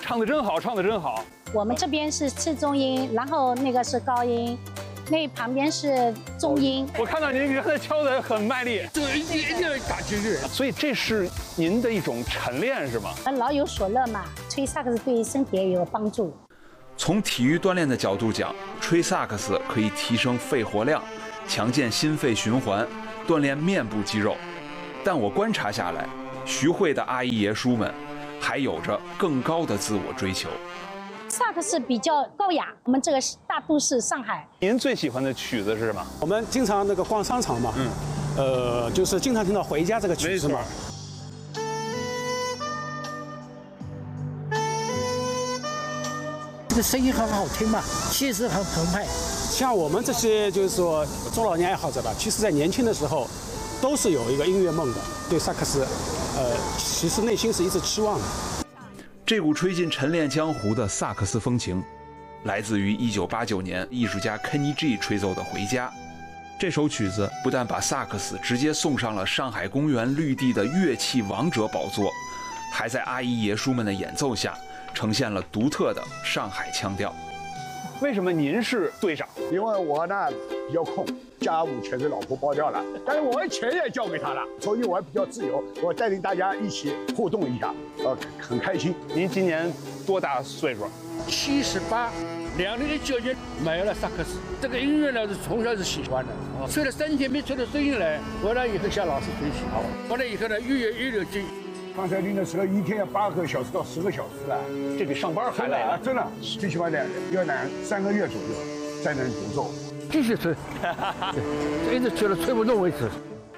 唱得真好，唱得真好。 我们这边是次中音，然后那个是高音，那旁边是中音。 我看到您刚才敲得很卖力， 对，一定要打进去。 所以这是您的一种晨练是吗？ 老有所乐嘛，吹萨克斯对身体也有帮助。 从体育锻炼的角度讲，吹萨克斯可以提升肺活量，强健心肺循环，锻炼面部肌肉。但我观察下来，徐汇的阿姨爷叔们还有着更高的自我追求。 萨克斯比较高雅，我们这个大都市上海。 您最喜欢的曲子是什么？ 我们经常那个逛商场嘛，就是经常听到《回家》这个曲子嘛。 这个声音很好听嘛，气势很澎湃。 像我们这些就是说中老年爱好者吧，其实在年轻的时候，都是有一个音乐梦的，对萨克斯，其实内心是一直期望的。 这股吹进晨练江湖的萨克斯风情，来自于1989年艺术家 Kenny G 吹奏的《回家》。这首曲子不但把萨克斯直接送上了上海公园绿地的乐器王者宝座，还在阿姨爷叔们的演奏下，呈现了独特的上海腔调。 为什么您是队长？ 因为我呢比较空，家务全是老婆包掉了，但是我钱也交给她了，所以我还比较自由。我带领大家一起互动一下，很开心。 您今年多大岁数 ？78。2019年买了萨克斯，这个音乐呢是从小是喜欢的，吹了3天没吹出声音来，回来以后向老师学习，回来以后呢越有劲。 刚才练的时候一天要8个小时到10个小时了， 这比上班还累啊！ 真的，最起码要3个月左右才能独奏。 继续吹，一直吹到吹不动为止。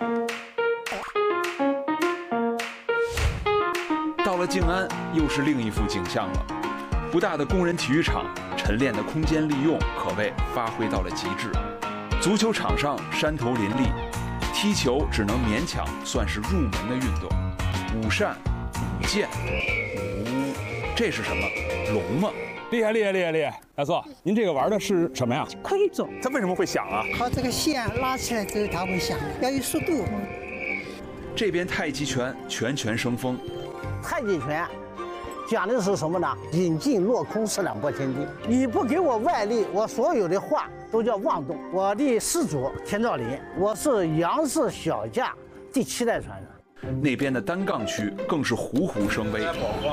到了静安，又是另一幅景象了。不大的工人体育场，晨练的空间利用可谓发挥到了极致。足球场上山头林立，踢球只能勉强算是入门的运动。舞扇、舞剑、这是什么？龙吗？ 厉害！大叔，您这个玩的是什么呀？ 盔种。 它为什么会响啊？ 靠这个线拉起来之后它会响，要有速度。 这边太极拳拳拳生风。 太极拳讲的是什么呢？引劲落空，四两拨千斤。你不给我外力，我所有的话都叫妄动。我的师祖田兆林，我是杨氏小架第7代传人。 那边的单杠区更是虎虎生威。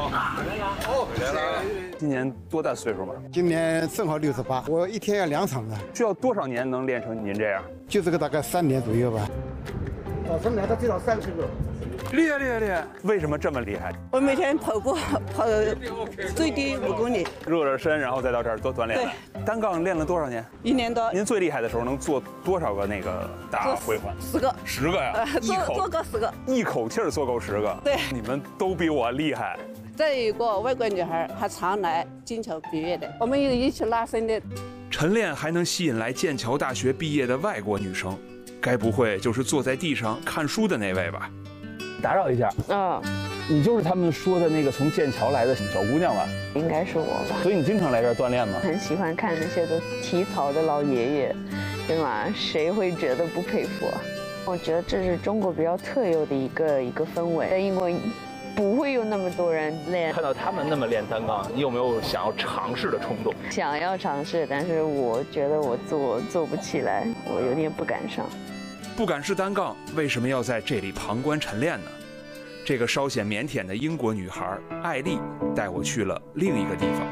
今年多大岁数嘛？ 今年正好68，我一天要2场的。 需要多少年能练成您这样？ 就这个大概3年左右吧。 早晨来的最少30个。 厉害！为什么这么厉害？ 我每天跑最低5公里， 热热身，然后再到这儿多锻炼。对，单杠练了多少年 ？1年多。 您最厉害的时候能做多少个那个大回环 ？10个。 10个呀？ 做够10个。 一口气儿做够10个。 对， 你们都比我厉害。 再有一个外国女孩，还常来剑桥毕业的，我们有一起拉伸的。 晨练还能吸引来剑桥大学毕业的外国女生，该不会就是坐在地上看书的那位吧？ 打扰一下，你就是他们说的那个从剑桥来的小姑娘吧？ 应该是我吧。 所以你经常来这儿锻炼吗？ 很喜欢看那些都体操的老爷爷，对吗？谁会觉得不佩服？我觉得这是中国比较特有的一个氛围，在英国不会有那么多人练。 看到他们那么练单杠，你有没有想要尝试的冲动？ 想要尝试，但是我觉得我做不起来，我有点不敢上。 不敢试单杠，为什么要在这里旁观晨练呢？这个稍显腼腆的英国女孩艾丽带我去了另一个地方。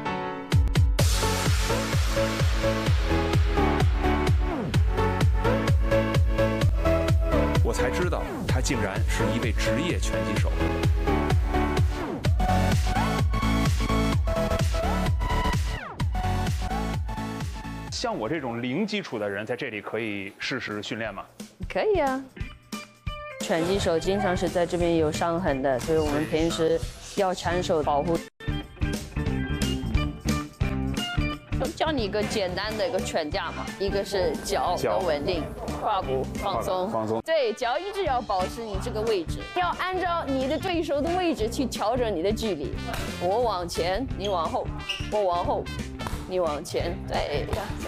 我才知道，她竟然是一位职业拳击手。 像我这种零基础的人，在这里可以试试训练吗？ 可以啊。拳击手经常是在这边有伤痕的，所以我们平时要缠手保护。教你一个简单的一个拳架嘛，一个是脚要稳定，胯部放松，对，脚一直要保持你这个位置，要按照你的对手的位置去调整你的距离。我往前，你往后；我往后，你往前。对，这样子。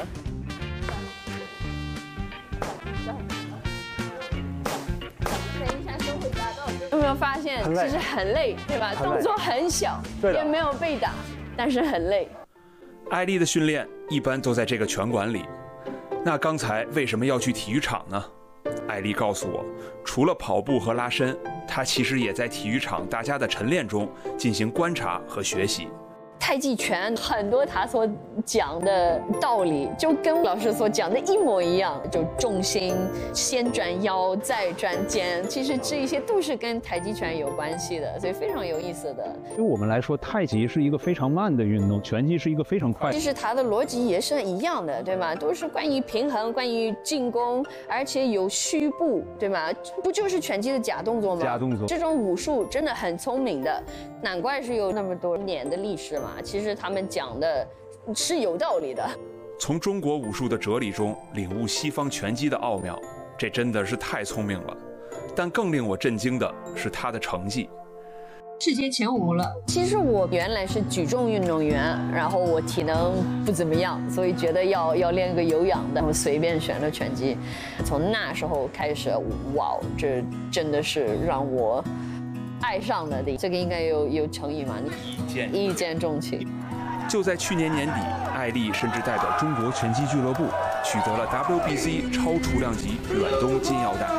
有没有发现其实很累，对吧？动作很小，也没有被打， 但是很累。 艾丽的训练一般都在这个拳馆里。那刚才为什么要去体育场呢？艾丽告诉我，除了跑步和拉伸，她其实也在体育场大家的晨练中进行观察和学习。 太极拳很多他所讲的道理就跟老师所讲的一模一样，就重心先转腰再转肩，其实这些都是跟太极拳有关系的，所以非常有意思的。 对我们来说，太极是一个非常慢的运动，拳击是一个非常快的。 其实它的逻辑也是一样的，对吗？都是关于平衡，关于进攻，而且有虚步，对吗？不就是拳击的假动作吗？ 假动作。 这种武术真的很聪明的，难怪是有那么多年的历史嘛。其实他们讲的是有道理的。 从中国武术的哲理中领悟西方拳击的奥妙，这真的是太聪明了。但更令我震惊的是他的成绩， 世界前5了。 其实我原来是举重运动员，然后我体能不怎么样，所以觉得要练个有氧的，然后随便选了拳击。从那时候开始，哇，这真的是让我爱上了的。这个应该有成语嘛？一见钟情。 就在去年年底，艾丽甚至代表中国拳击俱乐部取得了 WBC 超重量级远东金腰带。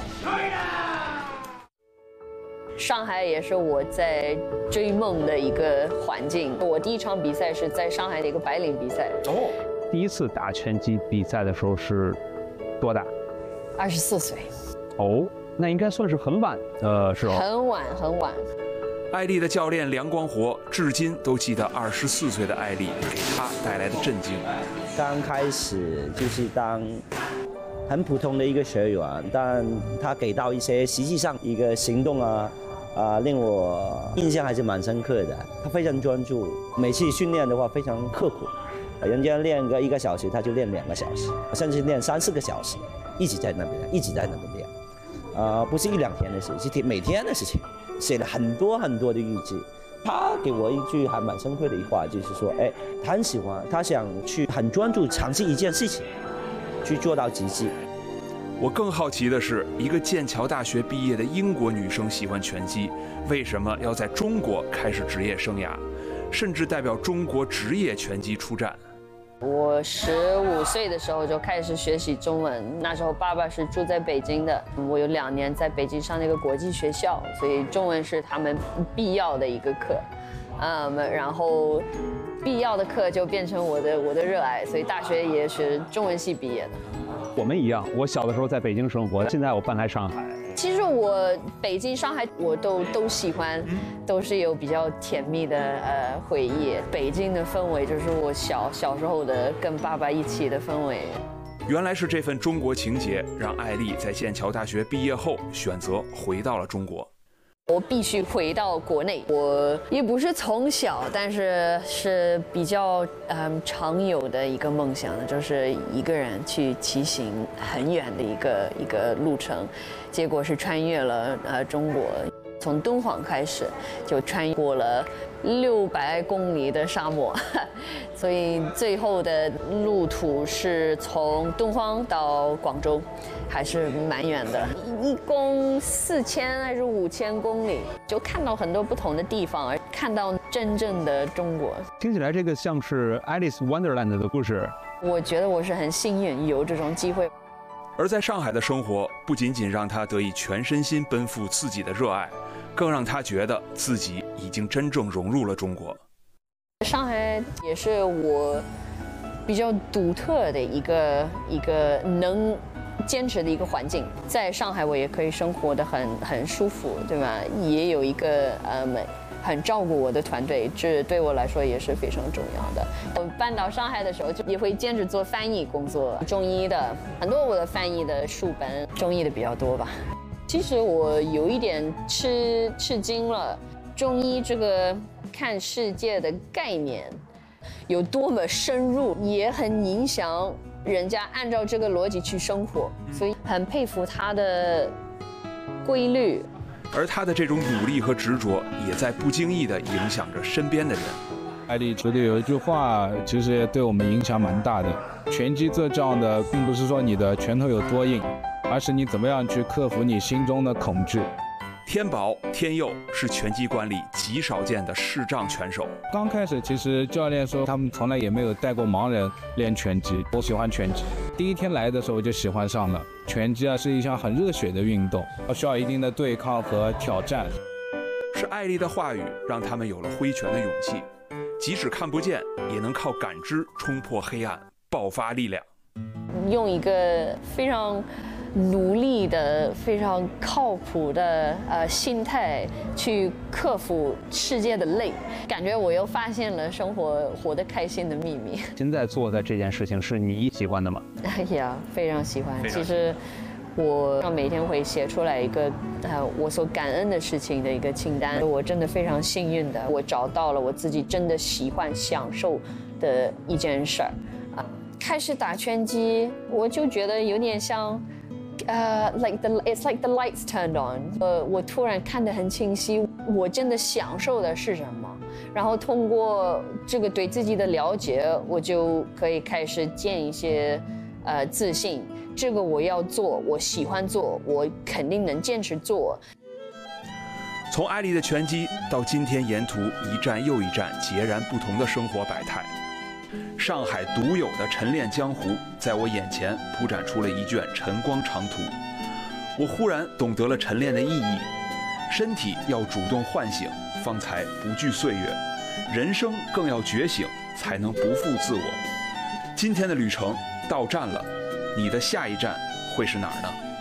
上海也是我在追梦的一个环境。我第一场比赛是在上海的一个白领比赛。 哦，第一次打拳击比赛的时候是多大 ？24岁。 哦，那应该算是很晚的时候。 很晚很晚。 艾丽的教练梁光活至今都记得24岁的艾丽给他带来的震惊。 刚开始就是当很普通的一个学员，但他给到一些实际上一个行动令我印象还是蛮深刻的。他非常专注，每次训练的话非常刻苦，人家练个1个小时，他就练2个小时，甚至练3、4个小时，一直在那边练，不是1、2天的事，是每天的事情。写了很多的日记。他给我一句还蛮深刻的一话，就是说，他很喜欢，他想去很专注尝试一件事情，去做到极致。 我更好奇的是，一个剑桥大学毕业的英国女生喜欢拳击，为什么要在中国开始职业生涯，甚至代表中国职业拳击出战？ 我15岁的时候就开始学习中文，那时候爸爸是住在北京的，我有2年在北京上那个国际学校，所以中文是他们必要的一个课，然后必要的课就变成我的热爱，所以大学也是中文系毕业的。 我们一样，我小的时候在北京生活，现在我搬来上海。 其实我北京、上海我都喜欢，都是有比较甜蜜的回忆。北京的氛围就是我小时候的跟爸爸一起的氛围。 原来是这份中国情节，让艾丽在剑桥大学毕业后选择回到了中国。 我必须回到国内。我也不是从小，但是比较常有的一个梦想，就是一个人去骑行很远的一个路程，结果是穿越了中国，从敦煌开始就穿过了600公里的沙漠，所以最后的路途是从敦煌到广州。还是蛮远的，一共4000还是5000公里，就看到很多不同的地方，而看到真正的中国。 听起来这个像是 Alice Wonderland 的故事。 我觉得我是很幸运有这种机会。 而在上海的生活，不仅仅让他得以全身心奔赴自己的热爱，更让他觉得自己已经真正融入了中国。 上海也是我比较独特的一个能坚持的一个环境，在上海我也可以生活得很舒服，对吧？也有一个很照顾我的团队，这对我来说也是非常重要的。我搬到上海的时候，就也会兼职做翻译工作，中医的很多我的翻译的书本，中医的比较多吧。其实我有一点吃惊了，中医这个看世界的概念有多么深入，也很影响人家按照这个逻辑去生活，所以很佩服他的规律。 而他的这种努力和执着，也在不经意地影响着身边的人。 艾丽嘴里有一句话，其实也对我们影响蛮大的。拳击这仗的，并不是说你的拳头有多硬，而是你怎么样去克服你心中的恐惧。 天宝、天佑是拳击馆里极少见的视障拳手。 刚开始其实教练说他们从来也没有带过盲人练拳击，我喜欢拳击。第一天来的时候我就喜欢上了拳击是一项很热血的运动，需要一定的对抗和挑战。 是艾丽的话语让他们有了挥拳的勇气，即使看不见，也能靠感知冲破黑暗，爆发力量。 用一个非常努力的、非常靠谱的心态去克服世界的累，感觉我又发现了生活活得开心的秘密。 现在做的这件事情是你喜欢的吗？ 呀，非常喜欢。其实我每天会写出来一个我所感恩的事情的一个清单。我真的非常幸运的，我找到了我自己真的喜欢、享受的一件事儿。开始打拳击，我就觉得有点像。it's like the lights turned on。我突然看得很清晰，我真的享受的是什么。然后通过这个对自己的了解，我就可以开始建一些自信。这个我要做，我喜欢做，我肯定能坚持做。 从艾丽的拳击到今天沿途一站又一站截然不同的生活百态。上海独有的晨练江湖在我眼前铺展出了一卷晨光长图。我忽然懂得了晨练的意义，身体要主动唤醒，方才不惧岁月；人生更要觉醒，才能不负自我。今天的旅程到站了，你的下一站会是哪儿呢？